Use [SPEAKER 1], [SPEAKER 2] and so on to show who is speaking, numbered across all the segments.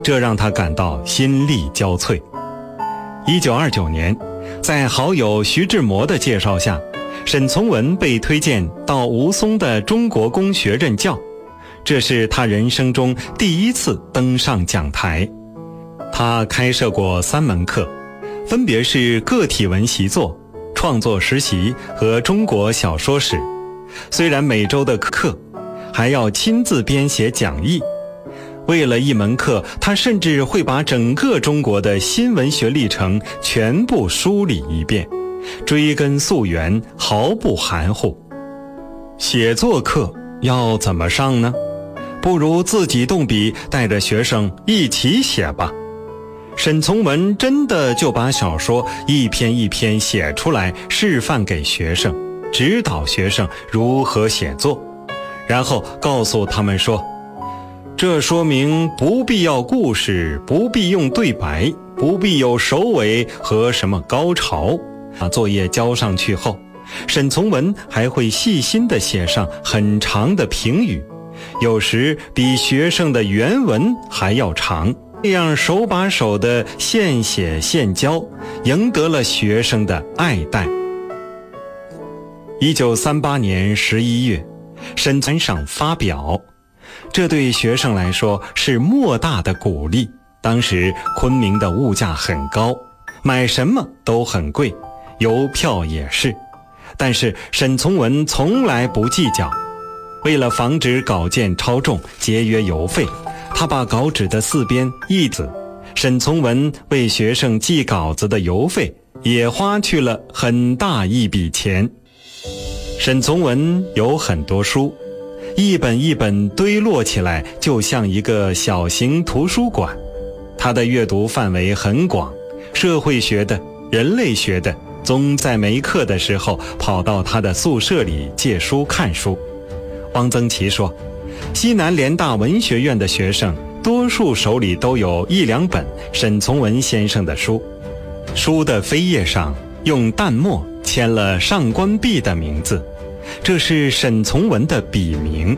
[SPEAKER 1] 这让他感到心力交瘁。1929年，在好友徐志摩的介绍下，沈从文被推荐到吴淞的中国公学任教，这是他人生中第一次登上讲台。他开设过3门课，分别是个体文习作、创作实习和中国小说史。虽然每周的课还要亲自编写讲义，为了一门课，他甚至会把整个中国的新文学历程全部梳理一遍，追根溯源，毫不含糊。写作课要怎么上呢？不如自己动笔，带着学生一起写吧。沈从文真的就把小说一篇一篇写出来，示范给学生，指导学生如何写作，然后告诉他们说，这说明不必要故事，不必用对白，不必有首尾和什么高潮。把作业交上去后，沈从文还会细心地写上很长的评语，有时比学生的原文还要长，这样手把手的现写现教，赢得了学生的爱戴。1938年11月，沈从文上发表，这对学生来说是莫大的鼓励。当时昆明的物价很高，买什么都很贵，邮票也是，但是沈从文从来不计较。为了防止稿件超重，节约邮费，他把稿纸的4边一子，沈从文为学生寄稿子的邮费也花去了很大一笔钱。沈从文有很多书，一本一本堆摞起来，就像一个小型图书馆。他的阅读范围很广，社会学的、人类学的，总在没课的时候跑到他的宿舍里借书看书。汪曾祺说，西南联大文学院的学生多数手里都有1、2本沈从文先生的书，书的扉页上用淡墨签了上官弼的名字，这是沈从文的笔名。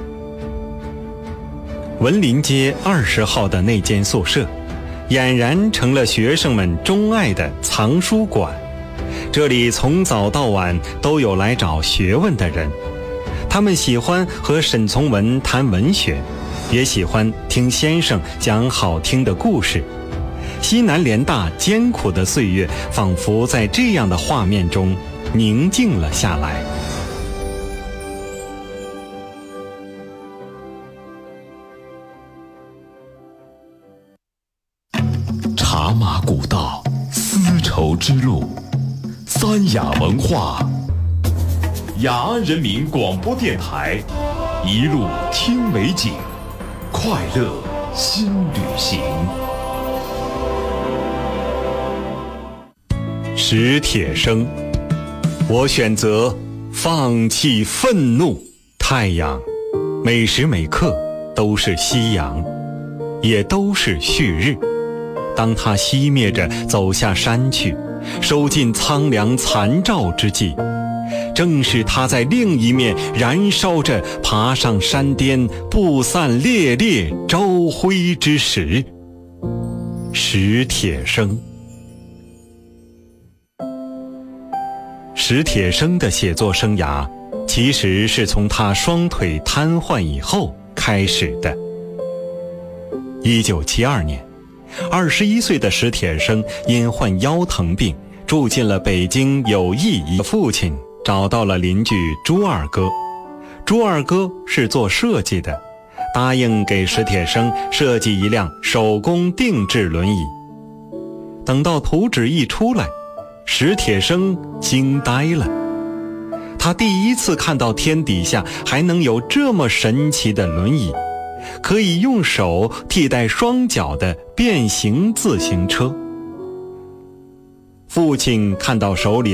[SPEAKER 1] 文林街20号的那间宿舍俨然成了学生们钟爱的藏书馆，这里从早到晚都有来找学问的人，他们喜欢和沈从文谈文学，也喜欢听先生讲好听的故事。西南联大艰苦的岁月仿佛在这样的画面中宁静了下来。
[SPEAKER 2] 茶马古道，丝绸之路，三雅文化，雅安人民广播电台，一路听美景，快乐新旅行。
[SPEAKER 1] 史铁生，我选择放弃愤怒。太阳每时每刻都是夕阳，也都是旭日。当它熄灭着走下山去，收尽苍凉残照之际，正是它在另一面燃烧着爬上山巅，不散烈烈朝晖之时。史铁生。史铁生的写作生涯其实是从他双腿瘫痪以后开始的。1972年，21岁的史铁生因患腰疼病住进了北京友谊医院。父亲找到了邻居朱二哥，朱二哥是做设计的，答应给史铁生设计一辆手工定制轮椅。等到图纸一出来，史铁生惊呆了。他第一次看到天底下还能有这么神奇的轮椅，可以用手替代双脚的变形自行车。父亲看到手里